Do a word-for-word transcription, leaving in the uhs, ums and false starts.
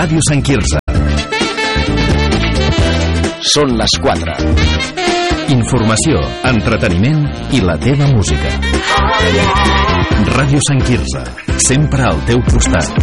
Ràdio Sant Quirze. Són les quatre. Informació, entreteniment i la teva música. Ràdio Sant Quirze, sempre al teu costat.